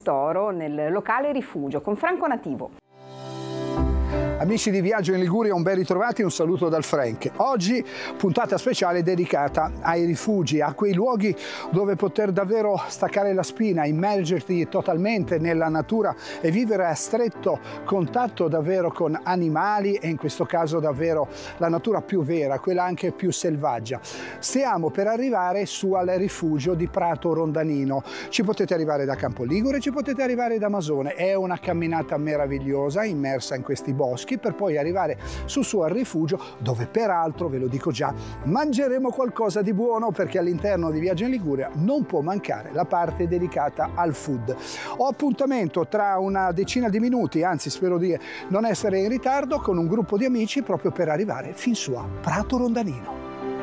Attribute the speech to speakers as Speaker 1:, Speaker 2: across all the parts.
Speaker 1: Toro nel locale Rifugio con Franco Nativo.
Speaker 2: Amici di Viaggio in Liguria, un ben ritrovati, un saluto dal Frank. Oggi puntata speciale dedicata ai rifugi, a quei luoghi dove poter davvero staccare la spina, immergerti totalmente nella natura e vivere a stretto contatto davvero con animali e in questo caso davvero la natura più vera, quella anche più selvaggia. Stiamo per arrivare su al rifugio di Prato Rondanino. Ci potete arrivare da Campo Ligure, ci potete arrivare da Masone. È una camminata meravigliosa immersa in questi boschi per poi arrivare su al rifugio dove peraltro, ve lo dico già, mangeremo qualcosa di buono perché all'interno di Viaggio in Liguria non può mancare la parte dedicata al food. Ho appuntamento tra una decina di minuti, anzi spero di non essere in ritardo, con un gruppo di amici proprio per arrivare fin su a Prato Rondanino.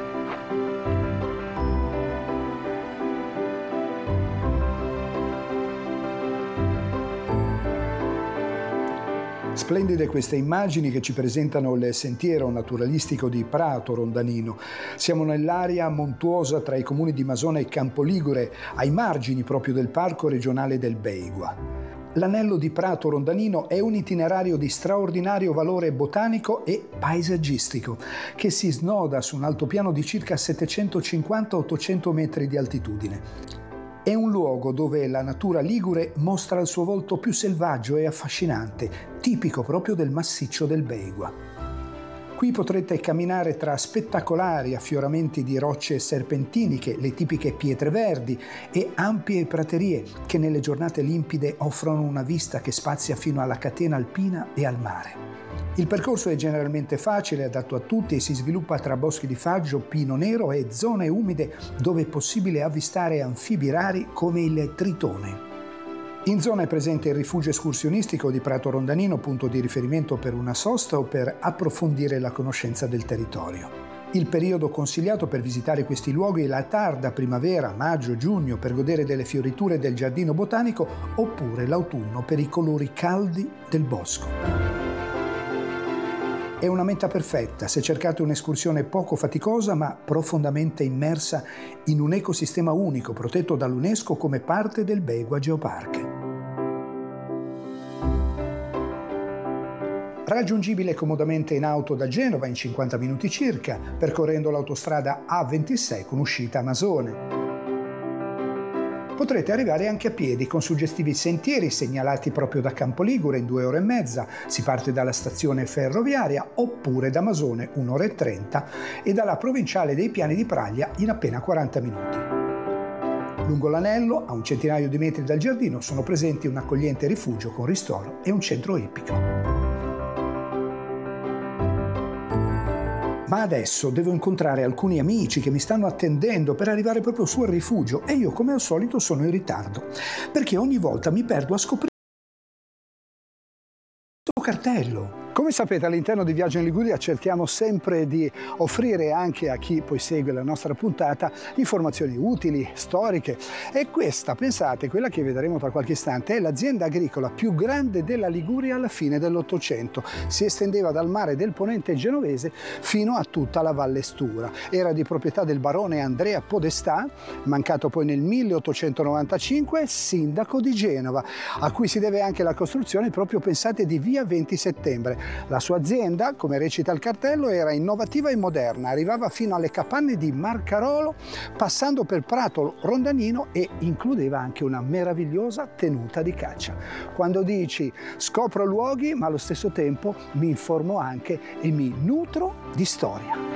Speaker 2: Splendide queste immagini che ci presentano il sentiero naturalistico di Prato Rondanino. Siamo nell'area montuosa tra i comuni di Masone e Campoligure, ai margini proprio del parco regionale del Beigua. L'anello di Prato Rondanino è un itinerario di straordinario valore botanico e paesaggistico che si snoda su un altopiano di circa 750-800 metri di altitudine. È un luogo dove la natura ligure mostra il suo volto più selvaggio e affascinante, tipico proprio del massiccio del Beigua. Qui potrete camminare tra spettacolari affioramenti di rocce serpentiniche, le tipiche pietre verdi e ampie praterie che nelle giornate limpide offrono una vista che spazia fino alla catena alpina e al mare. Il percorso è generalmente facile, adatto a tutti e si sviluppa tra boschi di faggio, pino nero e zone umide dove è possibile avvistare anfibi rari come il tritone. In zona è presente il rifugio escursionistico di Prato Rondanino, punto di riferimento per una sosta o per approfondire la conoscenza del territorio. Il periodo consigliato per visitare questi luoghi è la tarda primavera, maggio-giugno, per godere delle fioriture del giardino botanico, oppure l'autunno per i colori caldi del bosco. È una meta perfetta se cercate un'escursione poco faticosa ma profondamente immersa in un ecosistema unico protetto dall'UNESCO come parte del Beigua Geopark. Raggiungibile comodamente in auto da Genova in 50 minuti circa, percorrendo l'autostrada A26 con uscita a Masone. Potrete arrivare anche a piedi con suggestivi sentieri segnalati proprio da Campoligure in 2 ore e mezza, si parte dalla stazione ferroviaria, oppure da Masone 1 ora e 30 e dalla provinciale dei Piani di Praglia in appena 40 minuti. Lungo l'anello, a un centinaio di metri dal giardino, sono presenti un accogliente rifugio con ristoro e un centro ippico. Ma adesso devo incontrare alcuni amici che mi stanno attendendo per arrivare proprio su al rifugio e io come al solito sono in ritardo, perché ogni volta mi perdo a scoprire il cartello. Come sapete, all'interno di Viaggio in Liguria cerchiamo sempre di offrire anche a chi poi segue la nostra puntata informazioni utili, storiche, e questa, pensate, quella che vedremo tra qualche istante, è l'azienda agricola più grande della Liguria alla fine dell'Ottocento. Si estendeva dal mare del Ponente genovese fino a tutta la Valle Stura. Era di proprietà del barone Andrea Podestà, mancato poi nel 1895, sindaco di Genova, a cui si deve anche la costruzione proprio, pensate, di via 20 settembre. La sua azienda, come recita il cartello, era innovativa e moderna, arrivava fino alle capanne di Marcarolo, passando per Prato Rondanino e includeva anche una meravigliosa tenuta di caccia. Quando dici scopro luoghi, ma allo stesso tempo mi informo anche e mi nutro di storia.